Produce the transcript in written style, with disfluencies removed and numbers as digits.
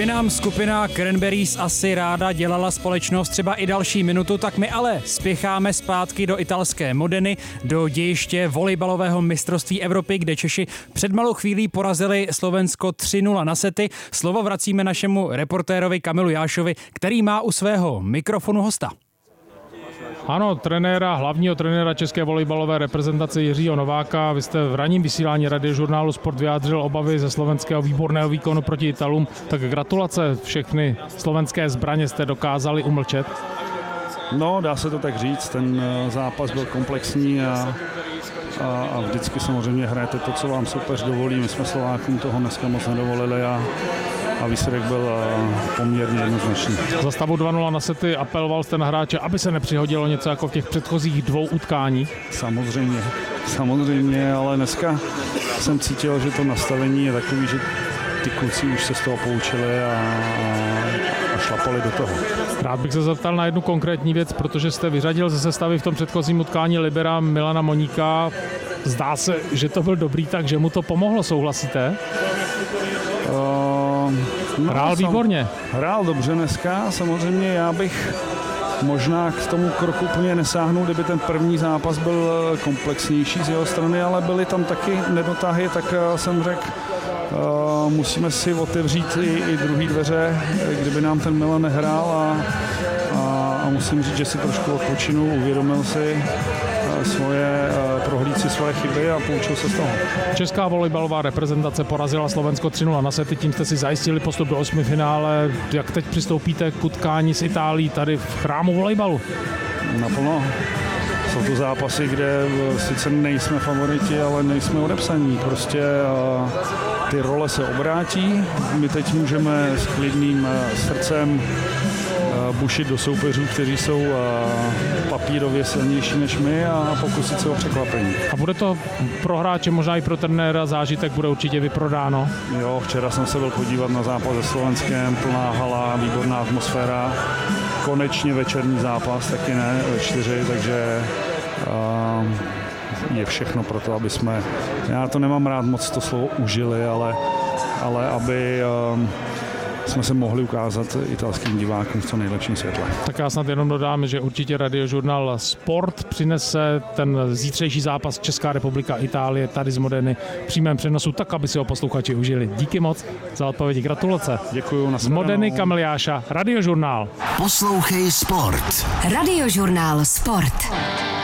Kdyby nám skupina Cranberries asi ráda dělala společnost třeba i další minutu, tak my ale spěcháme zpátky do italské Modeny, do dějiště volejbalového mistrovství Evropy, kde Češi před malou chvílí porazili Slovensko 3-0 na sety. Slovo vracíme našemu reportérovi Kamilu Jášovi, který má u svého mikrofonu hosta. Ano, hlavního trenéra české volejbalové reprezentace Jiřího Nováka. Vy jste v ranním vysílání Radiožurnálu Sport vyjádřil obavy ze slovenského výborného výkonu proti Italům. Tak gratulace, všechny slovenské zbraně jste dokázali umlčet. No, dá se to tak říct, ten zápas byl komplexní a vždycky samozřejmě hrajete to, co vám soupeř dovolí. My jsme Slovákům toho dneska moc nedovolili a výsledek byl poměrně jednoznačný. Za stavu 2-0 na sety apeloval jste na hráče, aby se nepřihodilo něco jako v těch předchozích 2 utkáních? Samozřejmě, ale dneska jsem cítil, že to nastavení je takový, že ty kluci už se z toho poučili a šlapali do toho. Rád bych se zeptal na jednu konkrétní věc, protože jste vyřadil ze sestavy v tom předchozím utkání libera Milana Moníka. Zdá se, že to byl dobrý, takže mu to pomohlo, souhlasíte? Hrál výborně. Hrál dobře dneska, samozřejmě já bych možná k tomu kroku úplně nesáhnul, kdyby ten první zápas byl komplexnější z jeho strany, ale byly tam taky nedotahy, tak jsem řekl, musíme si otevřít i druhý dveře, kdyby nám ten Milan nehrál a musím říct, že si trošku odpočinul, uvědomil si prohlídl si svoje chyby a poučil se z toho. Česká volejbalová reprezentace porazila Slovensko 3-0 na sety, tím jste si zajistili postup do 8. finále. Jak teď přistoupíte k utkání s Itálií tady v chrámu volejbalu? Naplno. Jsou to zápasy, kde sice nejsme favoriti, ale nejsme odepsaní. Prostě ty role se obrátí. My teď můžeme s klidným srdcem bušit do soupeřů, kteří jsou papírově silnější než my a pokusit se o překvapení. A bude to pro hráče, možná i pro trenéra zážitek, bude určitě vyprodáno? Jo, včera jsem se byl podívat na zápas se Slovenskem, plná hala, výborná atmosféra. Konečně večerní zápas, taky ne, 4, takže je všechno pro to, aby jsme, já to nemám rád moc to slovo užili, ale aby jsme se mohli ukázat italským divákům v co nejlepším světle. Tak já snad jenom dodám, že určitě Radiožurnál Sport přinese ten zítřejší zápas Česká republika Itálie tady z Modeny v přímém přenosu, tak aby si ho posluchači užili. Díky moc za odpovědi, gratulace. Děkuju. Z Modeny Kamil Jáša, Radiožurnál. Poslouchej Sport. Radiožurnál Sport.